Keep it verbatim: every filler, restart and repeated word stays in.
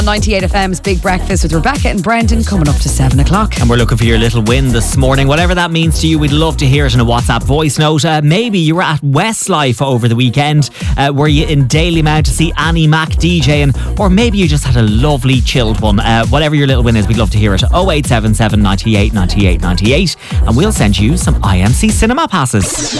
ninety-eight F M's Big Breakfast with Rebecca and Brendan coming up to seven o'clock. And we're looking for your little win this morning. Whatever that means to you, we'd love to hear it in a WhatsApp voice note. Uh, maybe you were at Westlife over the weekend. Uh, were you in Dalymount to see Annie Mac DJing? Or maybe you just had a lovely chilled one. Uh, whatever your little win is, we'd love to hear it. oh eight seven seven, ninety-eight, ninety-eight, ninety-eight. And we'll send you some I M C cinema passes.